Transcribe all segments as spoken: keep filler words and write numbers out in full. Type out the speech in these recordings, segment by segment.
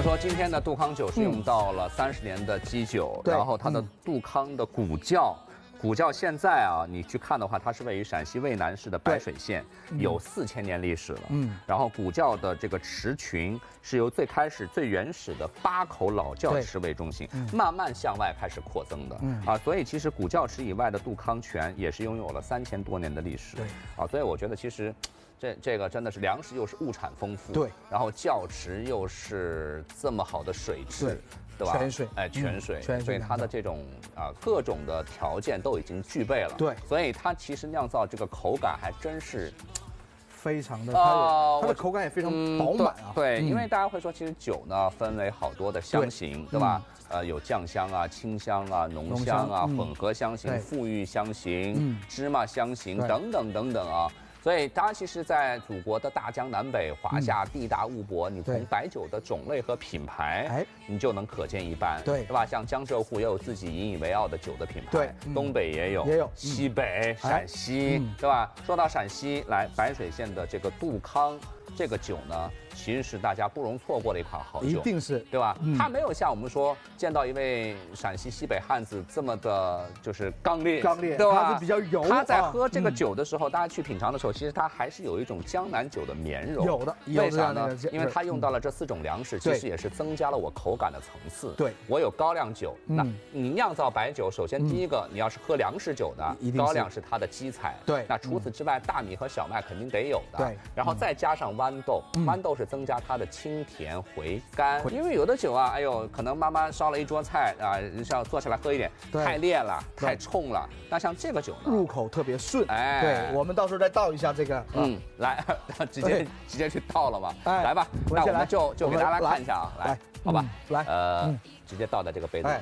说今天的杜康酒是用到了三十年的基酒， 嗯、 然后它的杜康的古窖。 古窖现在啊，你去看的话，它是位于陕西渭南市的白水县，有四千年历史了。嗯，然后古窖的这个池群是由最开始最原始的八口老窖池为中心，慢慢向外开始扩增的。嗯啊，所以其实古窖池以外的杜康泉也是拥有了三千多年的历史。对啊，所以我觉得其实。 这这个真的是粮食又是物产丰富，对，然后窖池又是这么好的水质，对吧？泉水，哎，泉水，泉水，所以它的这种啊各种的条件都已经具备了，对，所以它其实酿造这个口感还真是非常的，它它的口感也非常饱满啊。 对，因为大家会说，其实酒呢分为好多的香型，对吧？呃，有酱香啊、清香啊、浓香啊、混合香型、馥郁香型、芝麻香型等等等等啊。 所以，它其实，在祖国的大江南北、华夏地大物博，你从白酒的种类和品牌，你就能可见一斑，对，对吧？像江浙沪也有自己引以为傲的酒的品牌，对，东北也有，也有，西北、陕西，对吧？说到陕西，来白水县的这个杜康这个酒呢，其实是大家不容错过的一款好酒， 一定是， 对吧？它没有像我们说见到一位陕西西北汉子这么的，就是刚烈， 刚烈， 对吧？ 它是比较油。 他在喝这个酒的时候，大家去品尝的时候。 其实它还是有一种江南酒的绵柔， 有的， 为啥呢？因为它用到了这四种粮食，其实也是增加了我口感的层次。对，我有高粱酒，那你酿造白酒，首先第一个你要是喝粮食酒的，高粱是它的基材。对，那除此之外，大米和小麦肯定得有的。对，然后再加上豌豆，豌豆是增加它的清甜回甘。因为有的酒啊，哎呦，可能妈妈烧了一桌菜啊，要坐下来喝一点，太烈了，太冲了。那像这个酒呢， 入口特别顺。哎，对，我们到时候再倒一下。 这个嗯，来，直接直接去倒了嘛，来吧，那我们就就给大家看一下啊，来，好吧，来，呃，直接倒在这个杯子里。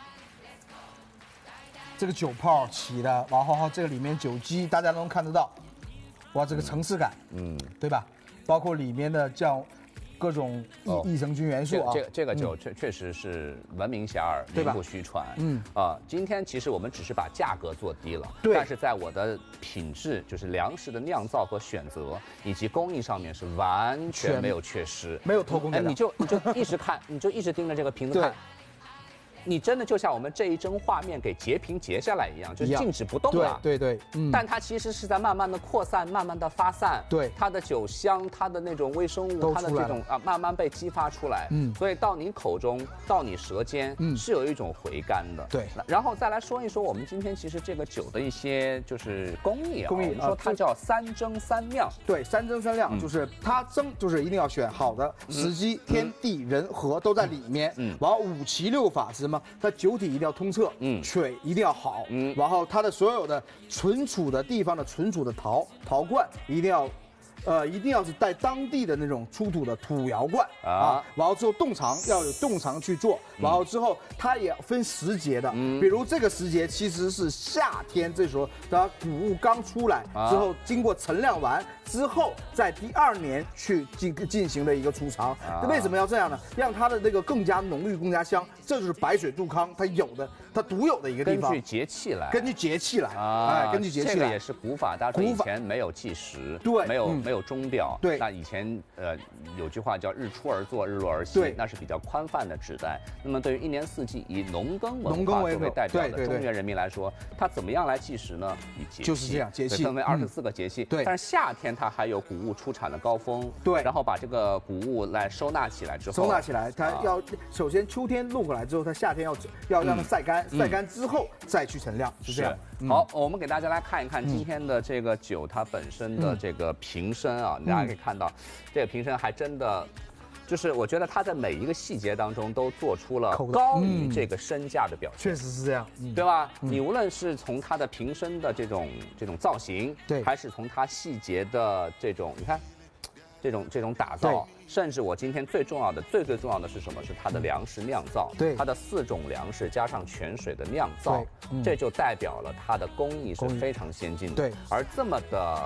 这个酒泡起的，然后这个里面酒基大家都能看得到，哇，这个层次感，嗯，对吧？包括里面的酱。 各种益益生菌元素啊， 这个这个酒确确实是闻名遐迩，名不虚传。嗯啊，今天其实我们只是把价格做低了，对，但是在我的品质，就是粮食的酿造和选择以及工艺上面是完全没有缺失， 没有偷工减料。 你就你就一直看，你就一直盯着这个瓶子看。 你真的就像我们这一帧画面给截屏截下来一样，就是静止不动了。 对对对，嗯。 但它其实是在慢慢的扩散，慢慢的发散。对，它的酒香，它的那种微生物，它的这种啊，慢慢被激发出来。嗯。所以到你口中，到你舌尖，嗯，是有一种回甘的。对。然后再来说一说我们今天其实这个酒的一些就是工艺啊，工艺，我们说它叫三蒸三酿。 对，三蒸三酿就是它蒸，就是一定要选好的时机、天地人和都在里面。嗯。然后五七六法是。 它酒体一定要通彻，嗯，水一定要好，嗯，然后它的所有的存储的地方的存储的陶陶罐一定要。 呃，一定要是带当地的那种出土的土窑罐啊，然后之后冻藏要有冻藏去做，然后之后它也分时节的，比如这个时节其实是夏天，这时候它谷物刚出来之后，经过陈酿完之后，在第二年去进进行的一个储藏。为什么要这样呢？让它的这个更加浓郁、更加香，这就是白水杜康它有的、它独有的一个地方。 根据节气来， 根据节气来啊，哎，根据节气来。 这个也是古法，大家说以前没有计时，对，没有没有钟表，对。那以前呃有句话叫日出而作，日落而息，那是比较宽泛的指代。那么对于一年四季以农耕文化作为代表的中原人民来说，它怎么样来计时呢？以节气， 就是这样，节气分为二十四个节气，对。但是夏天它还有谷物出产的高峰，对。然后把这个谷物来收纳起来之后， 收纳起来，它要首先秋天弄过来之后，它夏天要要让它晒干，晒干之后再去陈酿，是这样。 好，我们给大家来看一看今天的这个酒它本身的这个瓶身啊，大家可以看到，这个瓶身还真的。就是我觉得它在每一个细节当中都做出了高于这个身价的表现， 确实是这样， 对吧？你无论是从它的瓶身的这种这种造型，对，还是从它细节的这种，你看，这种这种打造，甚至我今天最重要的、最最重要的是什么？是它的粮食酿造，对，它的四种粮食加上泉水的酿造，这就代表了它的工艺是非常先进的，对，而这么的。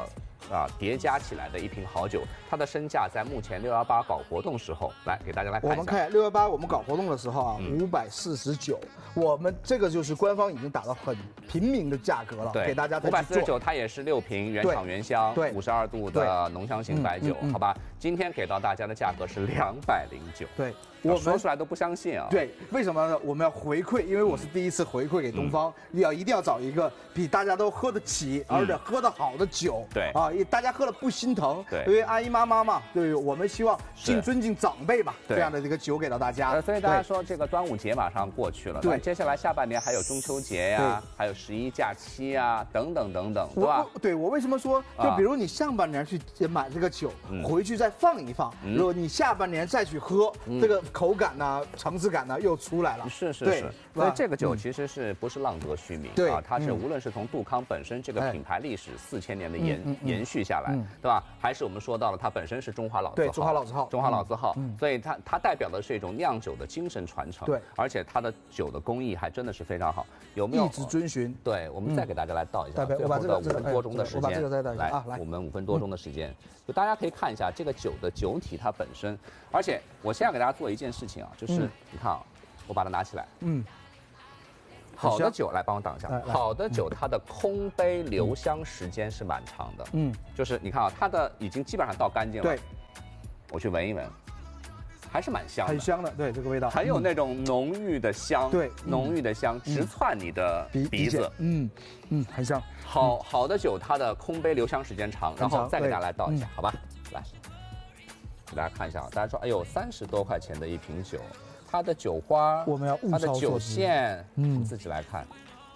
啊叠加起来的一瓶好酒，它的身价在目前六幺八搞活动时候，来给大家来看一下。 我们看六幺八我们搞活动的时候啊，五百四十九，我们这个就是官方已经打到很平民的价格了， 对， 给大家五百四十九，它也是六瓶原厂原香， 对， 五十二度的浓香型白酒，好吧？今天给到大家的价格是两百零九， 对。 我说出来都不相信啊！ 对，为什么呢？我们要回馈，因为我是第一次回馈给东方，嗯、要一定要找一个比大家都喝得起，嗯、而且喝得好的酒。 对啊，大家喝了不心疼。 对， 因为阿姨妈妈嘛，对，我们希望敬尊敬长辈嘛，这样的这个酒给到大家。 呃，所以大家说这个端午节马上过去了，对，接下来下半年还有中秋节呀，还有十一假期呀，等等等等，对吧？ 对，我为什么说，就比如你上半年去买这个酒， 嗯、 回去再放一放，嗯、如果你下半年再去喝，嗯、这个口感呢？层次感呢又出来了， 是是是，所以这个酒其实是不是浪得虚名啊？它是无论是从杜康本身这个品牌历史四千年的延延续下来，对吧？还是我们说到了它本身是中华老字号， 对，中华老字号， 中华老字号，所以它它代表的是一种酿酒的精神传承， 对， 而且它的酒的工艺还真的是非常好，有没有一直遵循？ 对，我们再给大家来倒一下， 最后的五分多钟的时间， 来啊，来，我们五分多钟的时间，就大家可以看一下这个酒的酒体它本身，而且我现在给大家做一件事情啊，就是你看啊。我把它拿起来，嗯，好的酒来帮我挡一下。好的酒，它的空杯留香时间是蛮长的，嗯，就是你看啊，它的已经基本上倒干净了。 对， 我去闻一闻，还是蛮香的， 很香的，对这个味道， 很有那种浓郁的香， 对， 浓郁的香直窜你的鼻子， 嗯嗯，很香。 好好的酒，它的空杯留香时间长，然后再给大家来倒一下，好吧？来，给大家看一下啊，大家说，哎呦，三十多块钱的一瓶酒。它的酒花， 我们要它的酒线，嗯，自己来看，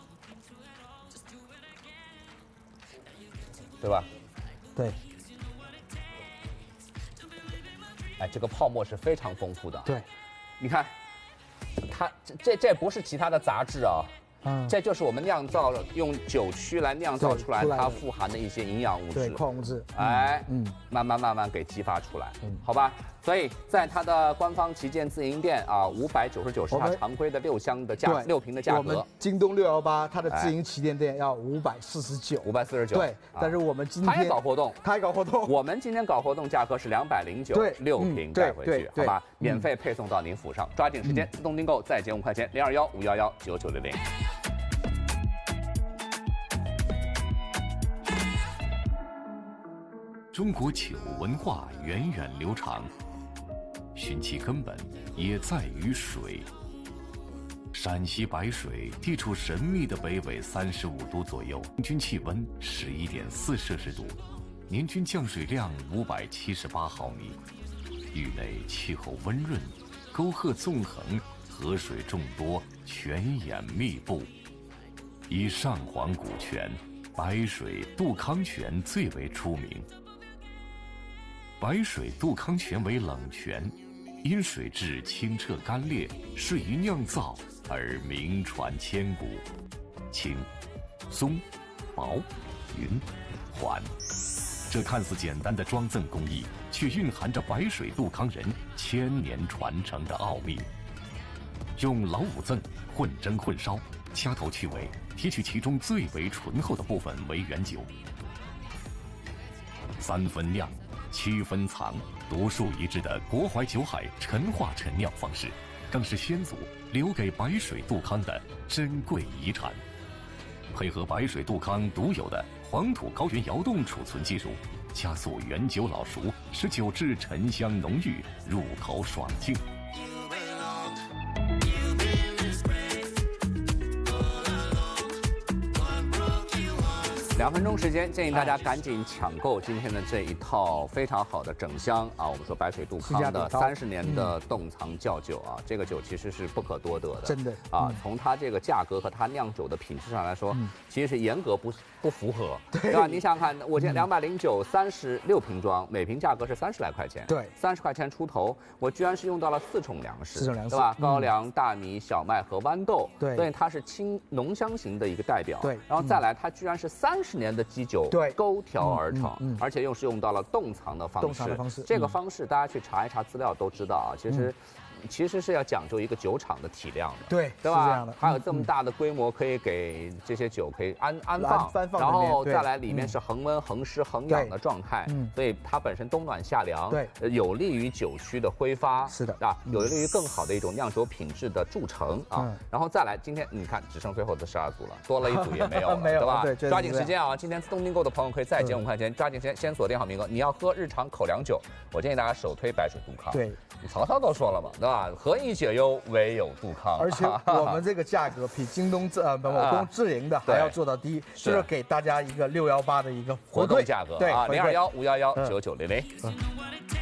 对吧？ 对。 哎，这个泡沫是非常丰富的。 对， 你看，它这这不是其他的杂质啊，嗯，这就是我们酿造用酒曲来酿造出来它富含的一些营养物质、 对矿物质， 哎，嗯，慢慢慢慢给激发出来，嗯，好吧。所以在它的官方旗舰自营店啊，五百九十九是它常规的六箱的价，六瓶的价格。 我们京东六幺八它的自营旗舰店要五百四十九， 五百四十九。 对，但是我们今天它也搞活动， 它也搞活动。 我们今天搞活动价格是两百零九，对，六瓶带回去，好吧，免费配送到您府上，抓紧时间自动订购，再减五块钱，零二幺五幺幺九九零零。 中国酒文化源远流长，寻其根本也在于水。陕西白水地处神秘的北纬三十五度左右，平均气温十一点四摄氏度，年均降水量五百七十八毫米。域内气候温润，沟壑纵横，河水众多，泉眼密布。以上皇古泉、白水、杜康泉最为出名。白水杜康泉为冷泉，因水质清澈干冽，适于酿造而名传千古。清、松、薄、匀、缓，这看似简单的装赠工艺，却蕴含着白水杜康人千年传承的奥秘。用老五赠混蒸混烧，掐头去尾，提取其中最为醇厚的部分为原酒。三分酿，七分藏，独树一帜的国怀酒海陈化陈酿方式，更是先祖留给白水杜康的珍贵遗产。配合白水杜康独有的黄土高原窑洞储存技术，加速原酒老熟，使酒质沉香浓郁，入口爽净。 两分钟时间，建议大家赶紧抢购今天的这一套非常好的整箱啊！我们说白水杜康的三十年的冻藏窖酒啊，这个酒其实是不可多得的， 真的啊！从它这个价格和它酿酒的品质上来说，其实是严格不不符合，对吧？你想想看，我今天两百零九三十六瓶装，每瓶价格是三十来块钱， 对， 三十块钱出头，我居然是用到了四种粮食， 四种粮食对吧？高粱、大米、小麦和豌豆， 对， 所以它是清浓香型的一个代表， 对， 然后再来，它居然是三十年的基酒， 对， 勾调而成，嗯嗯、而且又是用到了冻藏的方式。 冻藏的方式， 这个方式大家去查一查资料都知道啊。其实， 其实是要讲究一个酒厂的体量的， 对， 对吧？ 是这样的， 还有这么大的规模，可以给这些酒可以安安放， 安放， 然后再来里面是恒温、恒湿、恒氧的状态， 嗯， 所以它本身冬暖夏凉， 对， 有利于酒曲的挥发， 是的， 啊，有利于更好的一种酿酒品质的铸成啊。 嗯、 然后再来，今天你看只剩最后的十二组了，多了一组也没有了， 没有对吧？ 对， 抓紧时间啊！今天自动订购的朋友可以再减五块钱，抓紧时间先锁定好名额。你要喝日常口粮酒，我建议大家首推白水杜康。 对， 曹操都说了嘛，对吧？何以解忧，唯有杜康。 而且我们这个价格比京东自呃某东自营的还要做到低，就是给大家一个六幺八的一个活动价格， 对， 啊，零二幺五幺幺九九零零。